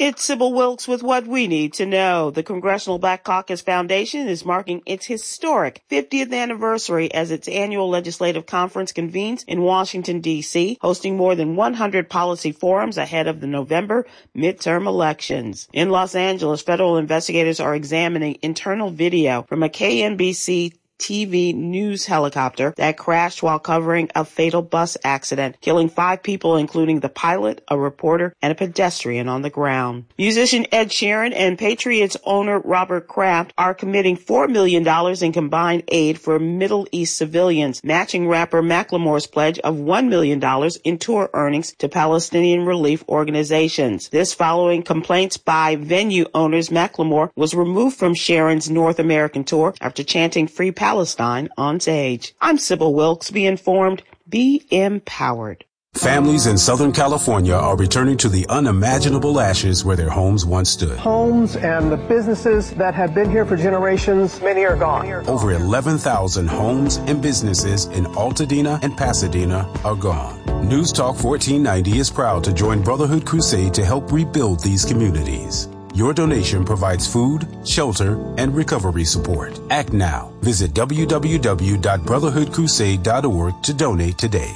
It's Sybil Wilkes with what we need to know. The Congressional Black Caucus Foundation is marking its historic 50th anniversary as its annual legislative conference convenes in Washington, D.C., hosting more than 100 policy forums ahead of the November midterm elections. In Los Angeles, federal investigators are examining internal video from a KNBC TV news helicopter that crashed while covering a fatal bus accident, killing 5 people, including the pilot, a reporter, and a pedestrian on the ground. Musician Ed Sheeran and Patriots owner Robert Kraft are committing $4 million in combined aid for Middle East civilians, matching rapper Macklemore's pledge of $1 million in tour earnings to Palestinian relief organizations. This following complaints by venue owners. Macklemore was removed from Sheeran's North American tour after chanting Free Palestine on stage. I'm Sybil Wilkes. Be informed, be empowered. Families in Southern California are returning to the unimaginable ashes where their homes once stood. Homes and the businesses that have been here for generations, many are gone. Over 11,000 homes and businesses in Altadena and Pasadena are gone. News Talk 1490 is proud to join Brotherhood Crusade to help rebuild these communities. Your donation provides food, shelter, and recovery support. Act now. Visit www.brotherhoodcrusade.org to donate today.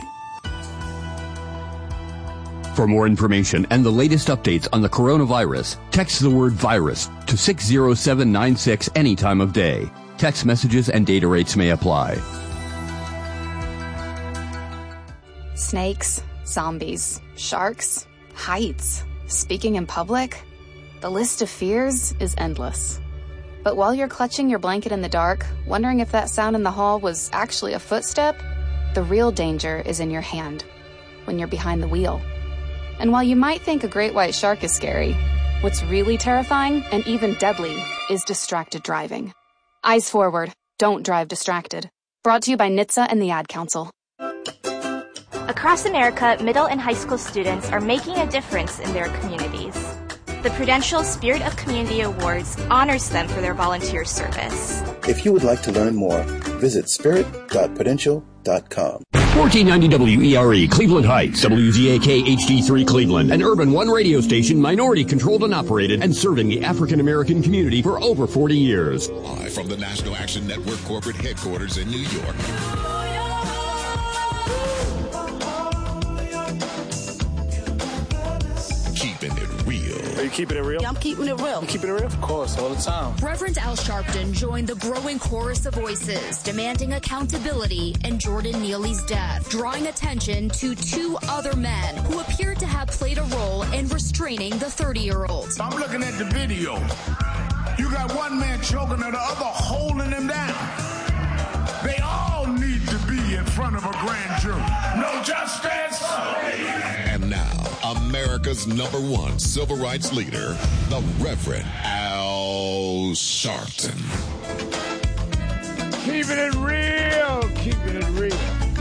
For more information and the latest updates on the coronavirus, text the word virus to 60796 any time of day. Text messages and data rates may apply. Snakes, zombies, sharks, heights, speaking in public. The list of fears is endless. But while you're clutching your blanket in the dark, wondering if that sound in the hall was actually a footstep, the real danger is in your hand, when you're behind the wheel. And while you might think a great white shark is scary, what's really terrifying and even deadly is distracted driving. Eyes forward, don't drive distracted. Brought to you by NHTSA and the Ad Council. Across America, middle and high school students are making a difference in their communities. The Prudential Spirit of Community Awards honors them for their volunteer service. If you would like to learn more, visit spirit.prudential.com. 1490 WERE, Cleveland Heights, WZAK HD3 Cleveland, an Urban One radio station, minority controlled and operated, and serving the African American community for over 40 years. Live from the National Action Network corporate headquarters in New York. Keeping it real. Are you keeping it real? Yeah, I'm keeping it real. I'm keeping it real? Of course, all the time. Reverend Al Sharpton joined the growing chorus of voices demanding accountability in Jordan Neely's death, drawing attention to 2 other men who appeared to have played a role in restraining the 30-year-old. I'm looking at the video. You got one man choking and the other holding him down. They all need to be in front of a grand jury. No justice. And now, America's #1 civil rights leader, the Reverend Al Sharpton. Keeping it real, keeping it real.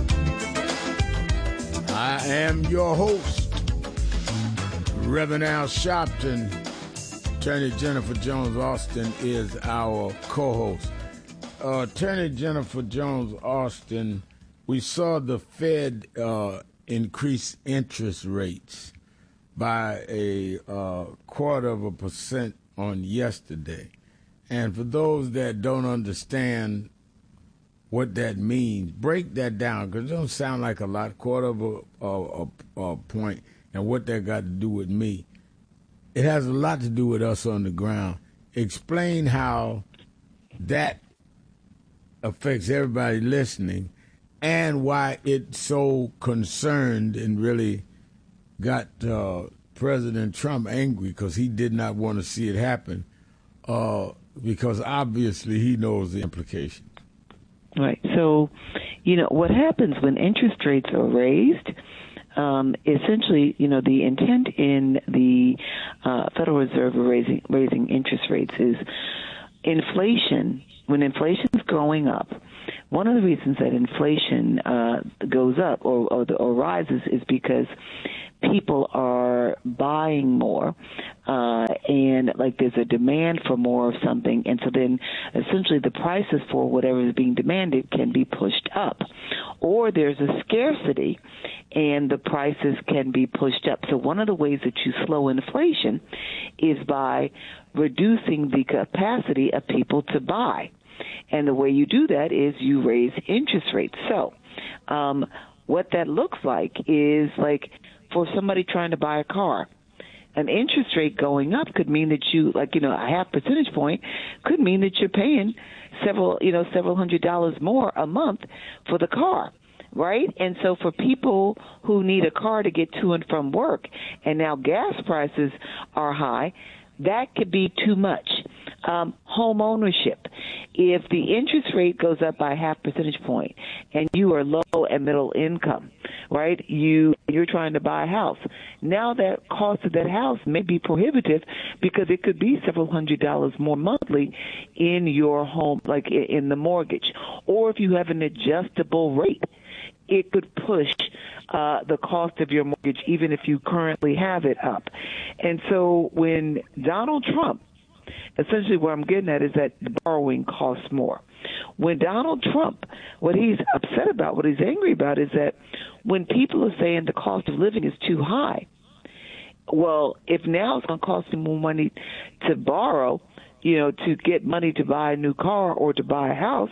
I am your host, Reverend Al Sharpton. Attorney Jennifer Jones Austin is our co-host. Attorney Jennifer Jones Austin, we saw the Fed increase interest rates by a 0.25% on yesterday. And for those that don't understand what that means, break that down, because it don't sound like a lot, 0.25 point, and what that got to do with me. It has a lot to do with us on the ground. Explain how that affects everybody listening and why it's so concerned and really got President Trump angry because he did not want to see it happen because obviously he knows the implications. Right. So, what happens when interest rates are raised, essentially, the intent in the Federal Reserve of raising interest rates is inflation. When inflation is going up, one of the reasons that inflation goes up or rises is because people are buying more and like there's a demand for more of something, and so then essentially the prices for whatever is being demanded can be pushed up. Or there's a scarcity and the prices can be pushed up. So one of the ways that you slow inflation is by reducing the capacity of people to buy. And the way you do that is you raise interest rates. So what that looks like is like for somebody trying to buy a car, an interest rate going up could mean that you, like, you know, a half percentage point could mean that you're paying several $100s more a month for the car, right? And so for people who need a car to get to and from work, and now gas prices are high, that could be too much. Home ownership. If the interest rate goes up by a half percentage point and you are low and middle income, right, you're trying to buy a house. Now that cost of that house may be prohibitive because it could be several $100s more monthly in your home, like in the mortgage. Or if you have an adjustable rate, it could push the cost of your mortgage, even if you currently have it up. And so when Donald Trump, essentially what I'm getting at is that borrowing costs more. When Donald Trump, what he's upset about, what he's angry about is that when people are saying the cost of living is too high, well, if now it's going to cost me more money to borrow, to get money to buy a new car or to buy a house,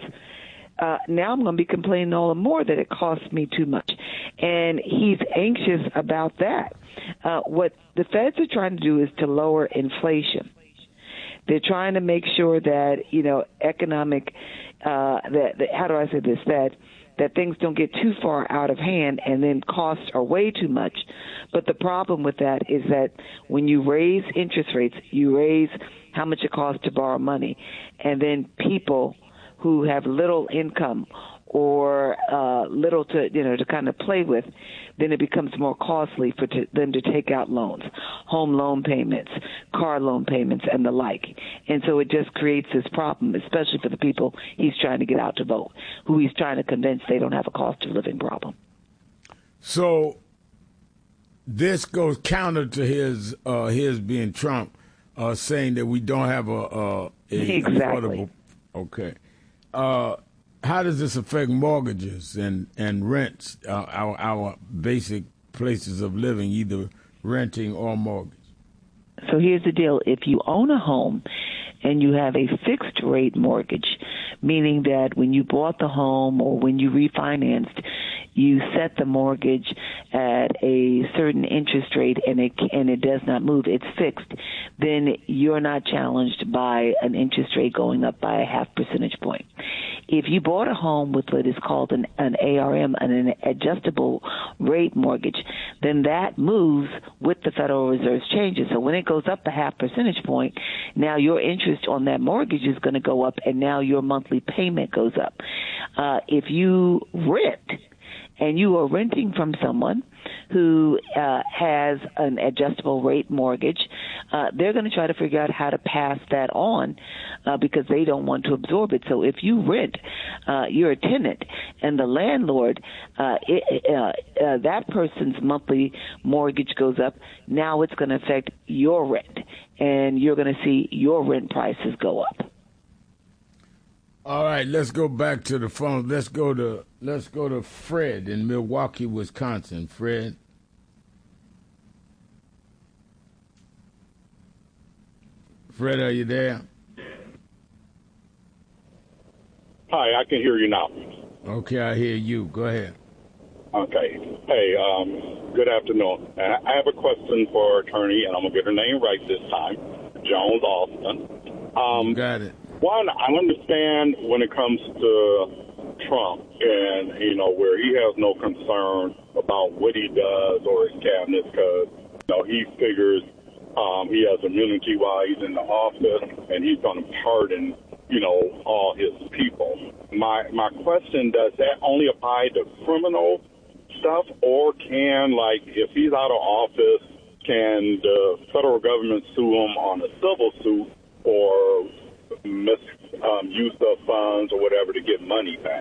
now I'm going to be complaining all the more that it costs me too much. And he's anxious about that. What the feds are trying to do is to lower inflation. They're trying to make sure that, economic, how do I say this, that things don't get too far out of hand and then costs are way too much. But the problem with that is that when you raise interest rates, you raise how much it costs to borrow money. And then people who have little income or little to kind of play with, then it becomes more costly for them to take out loans, home loan payments, car loan payments, and the like. And so it just creates this problem, especially for the people he's trying to get out to vote, who he's trying to convince they don't have a cost of living problem. So this goes counter to his being Trump, saying that we don't have a exactly. Affordable. Okay. How does this affect mortgages and rents, our basic places of living, either renting or mortgage? So here's the deal. If you own a home and you have a fixed rate mortgage, meaning that when you bought the home or when you refinanced, you set the mortgage at a certain interest rate and it does not move, it's fixed, then you're not challenged by an interest rate going up by a half percentage point. If you bought a home with what is called an ARM, an adjustable rate mortgage, then that moves with the Federal Reserve's changes. So when it goes up a half percentage point, now your interest on that mortgage is going to go up, and now your monthly payment goes up. If you rent, and you are renting from someone who has an adjustable rate mortgage, they're going to try to figure out how to pass that on because they don't want to absorb it. So if you rent, you're a tenant, and the landlord, that person's monthly mortgage goes up, now it's going to affect your rent, and you're going to see your rent prices go up. All right, let's go back to the phone. Let's go to Fred in Milwaukee, Wisconsin. Fred. Fred, are you there? Hi, I can hear you now. Okay, I hear you. Go ahead. Okay. Hey, good afternoon. I have a question for attorney, and I'm going to get her name right this time, Jones Austin. Got it. One, I understand when it comes to Trump and, where he has no concern about what he does or his cabinet because, he figures he has immunity while he's in the office and he's going to pardon, all his people. My question, does that only apply to criminal stuff or can, if he's out of office, can the federal government sue him on a civil suit or misuse of funds or whatever to get money back?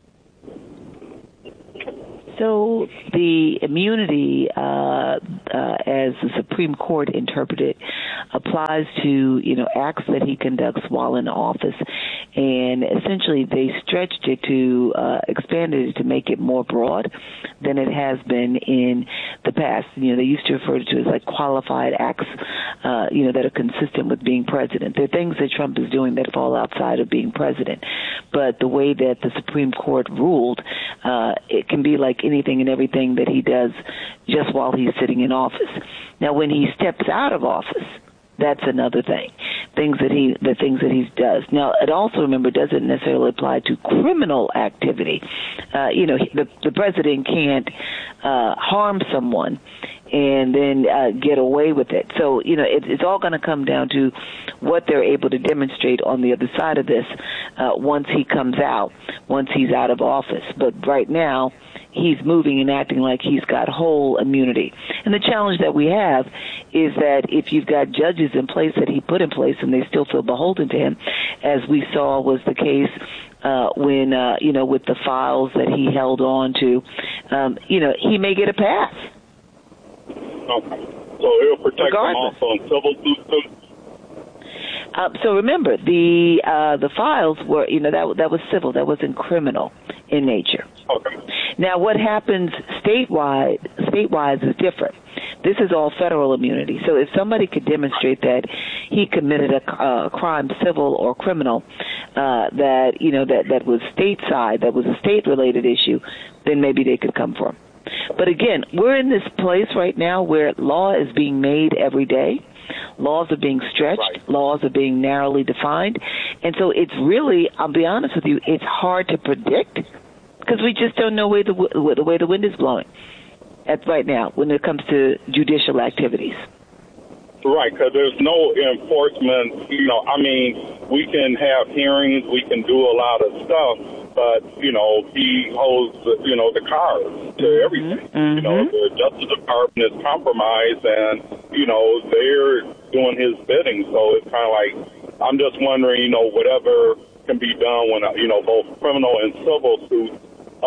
So the immunity, as the Supreme Court interpreted, applies to, acts that he conducts while in office. And essentially they stretched it to, expanded it to make it more broad than it has been in the past. They used to refer to it as like qualified acts, that are consistent with being president. There are things that Trump is doing that fall outside of being president. But the way that the Supreme Court ruled, it can be like anything and everything that he does just while he's sitting in office. Now, when he steps out of office, that's another thing. The things that he does. Now, it also, remember, doesn't necessarily apply to criminal activity. The president can't harm someone and then get away with it. So, it's all going to come down to what they're able to demonstrate on the other side of this once he comes out, once he's out of office. But right now, he's moving and acting like he's got whole immunity. And the challenge that we have is that if you've got judges in place that he put in place and they still feel beholden to him, as we saw was the case when, with the files that he held on to, he may get a pass. Okay. So it'll protect him also in civil suits too? So remember, the files were, that was civil. That wasn't criminal in nature. Okay. Now, what happens statewide is different. This is all federal immunity. So if somebody could demonstrate that he committed a crime, civil or criminal, that was stateside, that was a state-related issue, then maybe they could come for him. But again, we're in this place right now where law is being made every day. Laws are being stretched. Right. Laws are being narrowly defined. And so it's really, I'll be honest with you, it's hard to predict because we just don't know the way the wind is blowing right now when it comes to judicial activities. Right, because there's no enforcement. We can have hearings, we can do a lot of stuff, but, he holds, the cards to everything. Mm-hmm. The Justice Department is compromised and, they're doing his bidding. So it's kind of like, I'm just wondering, whatever can be done when, both criminal and civil suits,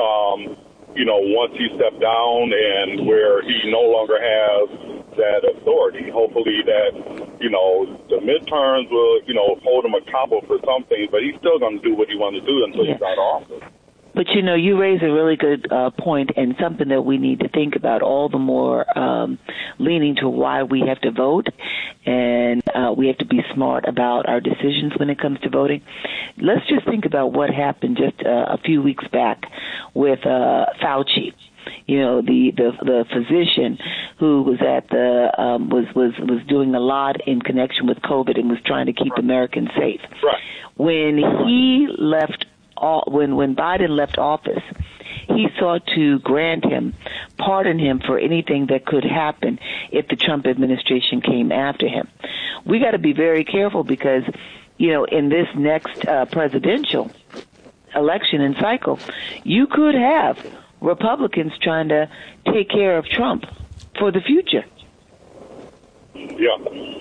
once he stepped down and where he no longer has that authority. Hopefully that, the midterms will, hold him accountable for something, but he's still going to do what he wants to do until he's out of office. But, you raise a really good point and something that we need to think about all the more leaning to why we have to vote and we have to be smart about our decisions when it comes to voting. Let's just think about what happened just a few weeks back with Fauci. The physician who was at was doing a lot in connection with COVID and was trying to keep Americans safe. Right. When he left, when Biden left office, he sought to pardon him for anything that could happen if the Trump administration came after him. We got to be very careful because, in this next presidential election and cycle, you could have Republicans trying to take care of Trump for the future. Yeah.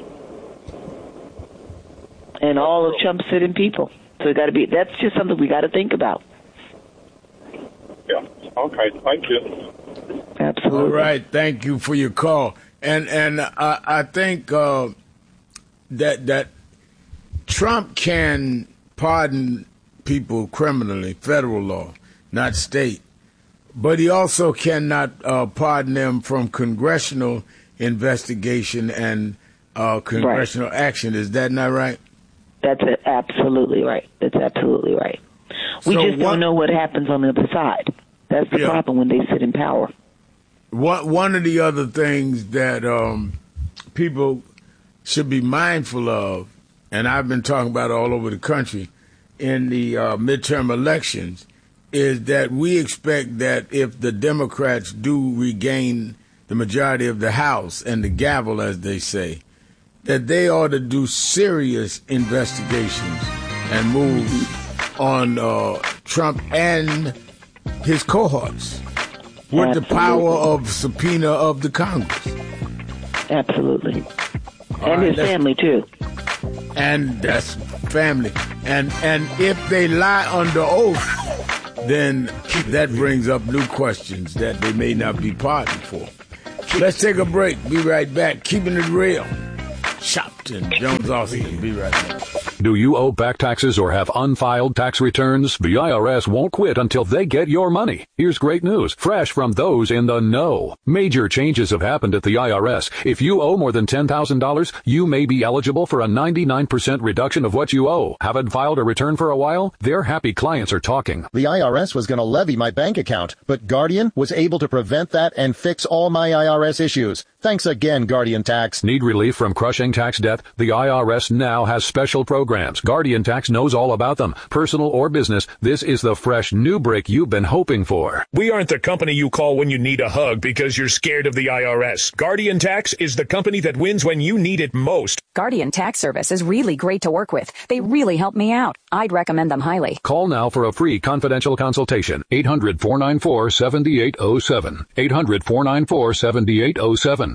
And all of Trump's sitting people. So that's just something we got to think about. Yeah. Okay. Thank you. Absolutely. All right. Thank you for your call. And I think that Trump can pardon people criminally, federal law, not state. But he also cannot pardon them from congressional investigation and congressional action. Is that not right? That's absolutely right. That's absolutely right. We just don't know what happens on the other side. That's the problem when they sit in power. One of the other things that people should be mindful of, and I've been talking about it all over the country in the midterm elections, is that we expect that if the Democrats do regain the majority of the House and the gavel, as they say, that they ought to do serious investigations and move on Trump and his cohorts with the power of subpoena of the Congress. Absolutely. And his family, too. And that's family. And if they lie under oath, then that brings up new questions that they may not be pardoned for. Let's take a break. Be right back. Keeping it real. Shopton, Jones Austin. Be right back. Do you owe back taxes or have unfiled tax returns? The IRS won't quit until they get your money. Here's great news, fresh from those in the know. Major changes have happened at the IRS. If you owe more than $10,000, you may be eligible for a 99% reduction of what you owe. Haven't filed a return for a while? Their happy clients are talking. The IRS was going to levy my bank account, but Guardian was able to prevent that and fix all my IRS issues. Thanks again, Guardian Tax. Need relief from crushing tax debt? The IRS now has special programs. Guardian Tax knows all about them. Personal or business, this is the fresh new break you've been hoping for. We aren't the company you call when you need a hug because you're scared of the IRS. Guardian Tax is the company that wins when you need it most. Guardian Tax Service is really great to work with. They really help me out. I'd recommend them highly. Call now for a free confidential consultation. 800-494-7807. 800-494-7807.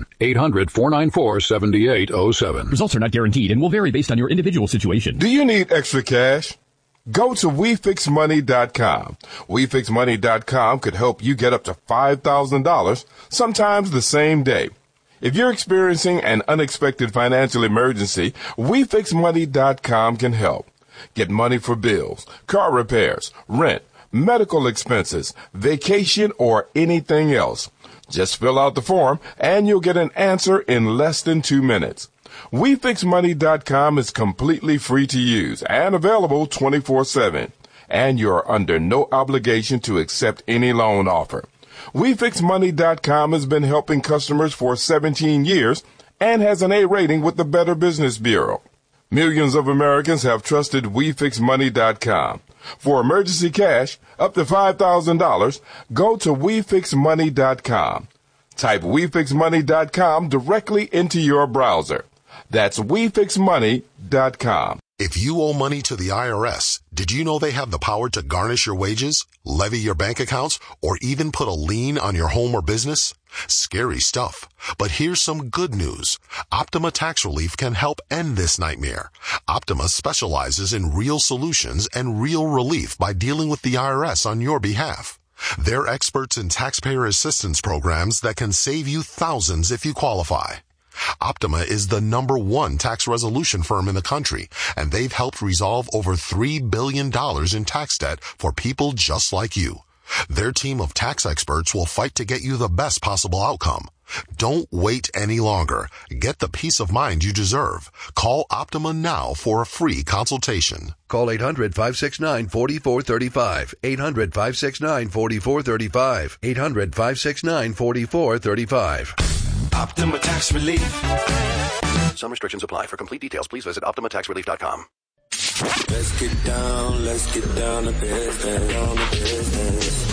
800-494-7807. Results are not guaranteed and will vary based on your individual situation. Do you need extra cash? Go to WeFixMoney.com. WeFixMoney.com could help you get up to $5,000, sometimes the same day. If you're experiencing an unexpected financial emergency, WeFixMoney.com can help. Get money for bills, car repairs, rent, medical expenses, vacation, or anything else. Just fill out the form and you'll get an answer in less than 2 minutes. WeFixMoney.com is completely free to use and available 24/7. And you're under no obligation to accept any loan offer. WeFixMoney.com has been helping customers for 17 years and has an A rating with the Better Business Bureau. Millions of Americans have trusted WeFixMoney.com. For emergency cash, up to $5,000, go to WeFixMoney.com. Type WeFixMoney.com directly into your browser. That's WeFixMoney.com. If you owe money to the IRS, did you know they have the power to garnish your wages, levy your bank accounts, or even put a lien on your home or business? Scary stuff. But here's some good news. Optima Tax Relief can help end this nightmare. Optima specializes in real solutions and real relief by dealing with the IRS on your behalf. They're experts in taxpayer assistance programs that can save you thousands if you qualify. Optima is the #1 tax resolution firm in the country, and they've helped resolve over $3 billion in tax debt for people just like you. Their team of tax experts will fight to get you the best possible outcome. Don't wait any longer. Get the peace of mind you deserve. Call Optima now for a free consultation. Call 800-569-4435. 800-569-4435. 800-569-4435. Optima Tax Relief. Some restrictions apply. For complete details, please visit OptimaTaxRelief.com. Let's get down to business.